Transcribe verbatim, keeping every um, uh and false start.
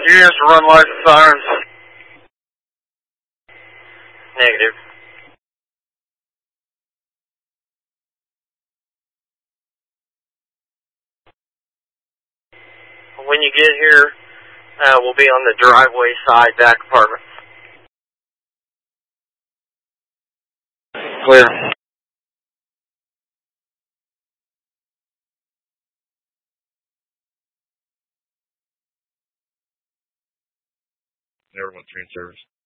Units run lights and sirens. Negative. When you get here, uh, we'll be on the driveway side, back apartment. Clear. Never went train service.